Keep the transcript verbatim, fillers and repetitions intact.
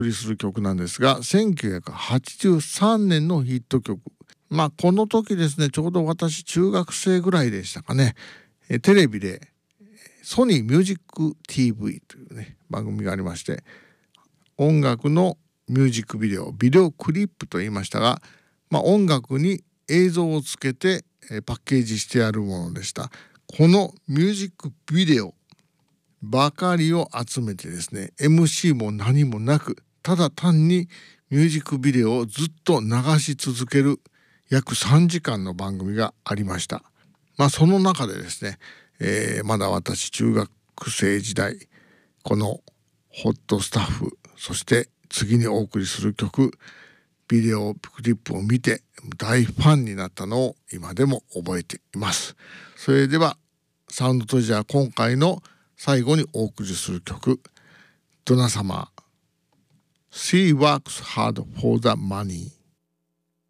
お送りする曲なんですが、せんきゅうひゃくはちじゅうさんねんのヒット曲。まあこの時ですね、ちょうど私中学生ぐらいでしたかね、えテレビでソニーミュージック ティーブイ というね番組がありまして、音楽のミュージックビデオ、ビデオクリップと言いましたが、まあ、音楽に映像をつけてパッケージしてあるものでした。このミュージックビデオばかりを集めてですね、 エムシー も何もなく、ただ単にミュージックビデオをずっと流し続ける約さんじかんの番組がありました。まあその中でですね、えー、まだ私中学生時代、このホットスタッフ、そして次にお送りする曲、ビデオクリップを見て大ファンになったのを今でも覚えています。それではサウンドトレジャー、今回の最後にお送りする曲、ドナサマー She works hard for the money。